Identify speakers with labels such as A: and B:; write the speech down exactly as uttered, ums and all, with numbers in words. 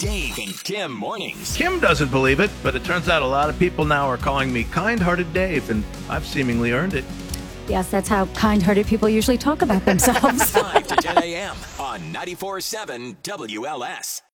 A: Dave and Kim mornings.
B: Kim doesn't believe it, but it turns out a lot of people now are calling me kind-hearted Dave, and I've seemingly earned it.
C: Yes, that's how kind-hearted people usually talk about themselves.
A: five to ten a.m. on ninety-four point seven W L S.